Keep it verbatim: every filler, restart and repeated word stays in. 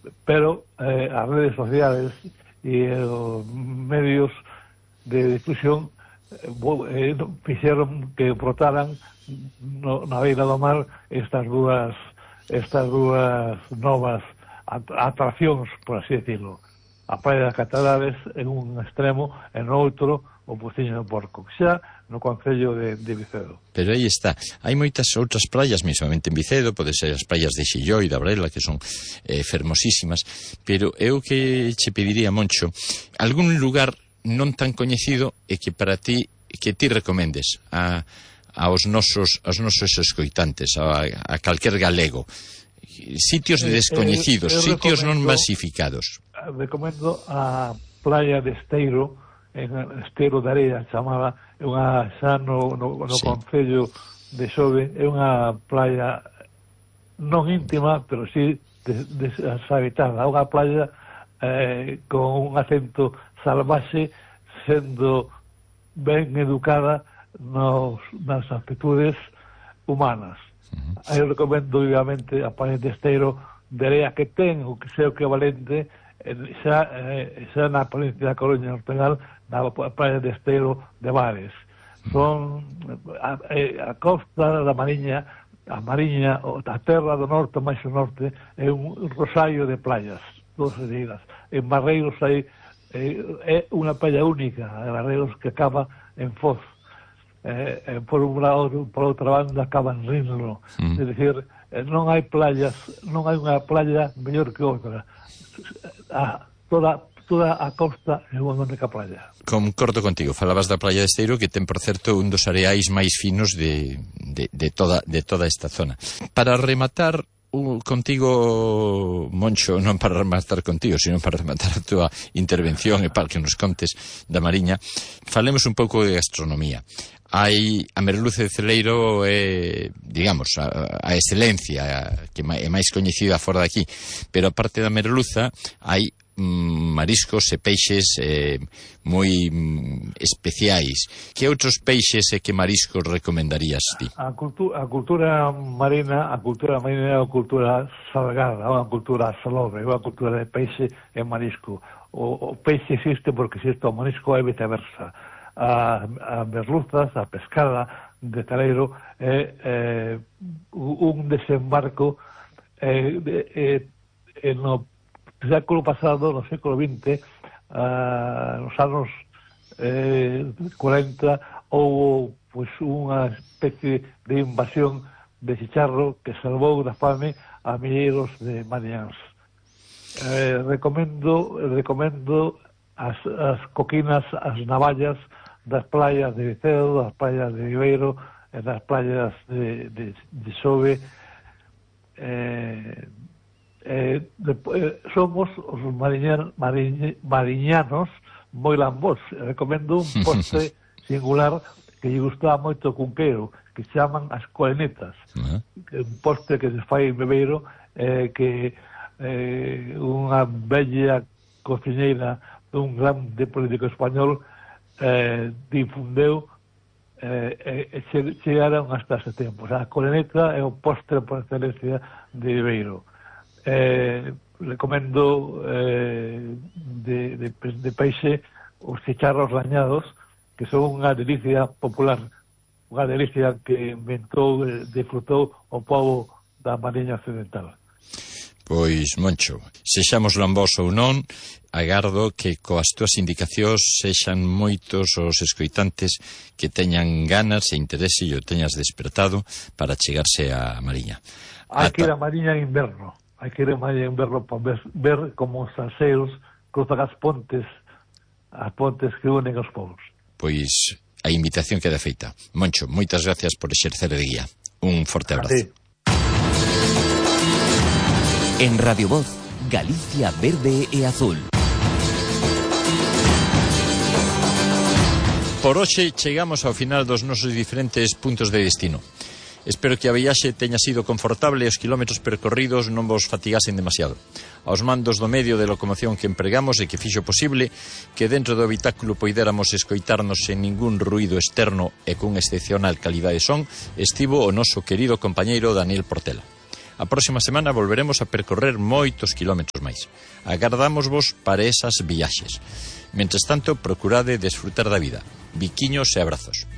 pero eh, as redes sociales e os medios de difusión eh, fixeron que brotaran no, na beira do mar estas dúas estas dúas novas atraccións, por así decirlo. A praia das Catarares en un extremo e no outro o Pociño do Porco, xa no concello de, de Vicedo. Pero aí está, hai moitas outras praias, mesmamente en Vicedo, pode ser as praias de Xilloi, da Brela, que son eh, fermosísimas, pero eu que che pediría, Moncho, algún lugar non tan coñecido e que para ti, que ti recomendes a, aos nosos, aos nosos escoitantes, a, a calquer galego, sitios de descoñecidos, eh, eh, sitios non masificados. Recomendo a playa de Esteiro, en Esteiro de Area chamada, é unha xa no, no, no sí. Concello de Xove, é unha playa non íntima, pero sí deshabitada, unha playa eh, con un acento salvaxe, sendo ben educada nos, nas actitudes humanas. Uh-huh. Eu recomendo vivamente a playa de Esteiro de Area, que ten o que sea o equivalente xa, eh, xa na provincia da Coruña, no Penal, na praia de Esteiro de Bares. Son a, a costa da Mariña, a Mariña, a terra do norte, máis o norte, é un rosario de playas, todas seguidas. En Barreiros hai eh, é unha playa única, en Barreiros, que acaba en Foz. Eh, eh, por un lado, por outra banda, acaba en Rinlo. Mm. É dicir, eh, non hai playas, non hai unha playa mellor que outra. A, toda, toda a costa é unha única playa. Concordo contigo, falabas da playa de Esteiro, que ten, por certo, un dos areais máis finos de, de, de, toda, de toda esta zona. Para rematar uh, contigo, Moncho, non para rematar contigo, sino para rematar a túa intervención e para que nos contes da Mariña, falemos un pouco de gastronomía. Hai a merluza de Celeiro é, digamos, a, a excelencia que é máis coñecida fora daqui, pero aparte da merluza hai mm, mariscos e peixes eh, moi mm, especiais. Que outros peixes e que mariscos recomendarías ti? A, cultu a cultura marina, a cultura marina é a cultura salgada, é unha cultura salobre, é unha cultura de peixe e marisco. O, o peixe existe porque existe o marisco e viceversa. A, a merluzas, a pescada de Celeiro é eh, un desembarco eh, de, eh, no século pasado, no século vinte, uh, nos anos eh, cuarenta, houve pues, unha especie de invasión de chicharro que salvou da fame a milleiros de mariñáns. Eh, recomendo, recomendo as, as coquinas, as navallas das playas de Vicedo, das playas de Ribeiro, e das playas de, de, de Xove. Eh, eh, de, eh, somos os mariñan, mariñ, mariñanos moi lambós. Recomendo un postre singular que lle gustaba moito o cunqueiro, que se chaman as colenetas. Uh-huh. Un postre que se fai en Bebeiro, eh, que eh, unha bella cociñeira dun grande político español Eh, difundeu eh, e eh, chegaron hasta ese tempo. O sea, a coleneta é o postre por excelencia de Ribeiro. Eh, recomendo eh, de, de, de peixe os chicharros rañados, que son unha delicia popular, unha delicia que inventou, eh, disfrutou o pobo da Mariña Occidental. Pois, Moncho, sexamos lambós ou non, agardo que coas túas indicacións sexan moitos os escoitantes que teñan ganas e interese e o teñas despertado para chegarse a Mariña. Hai Ata... que ir a Mariña en inverno, hai que ir a Mariña en inverno para ver, ver como os salseos cruzan as pontes, as pontes que unen os povos. Pois a invitación queda feita. Moncho, moitas gracias por exercer de guía. Un forte abrazo. Sí. En Radio Voz, Galicia verde e azul. Por hoxe chegamos ao final dos nosos diferentes puntos de destino. Espero que a viaxe teña sido confortable e os kilómetros percorridos non vos fatigasen demasiado. Aos mandos do medio de locomoción que empregamos e que fixo posible que dentro do habitáculo poidéramos escoitarnos sen ningún ruído externo e cun excepcional calidade de son, estivo o noso querido compañeiro Daniel Portela. A próxima semana volveremos a percorrer moitos quilómetros máis. Agardámosvos para esas viaxes. Mentres tanto, procurade desfrutar da vida. Biquiños e abrazos.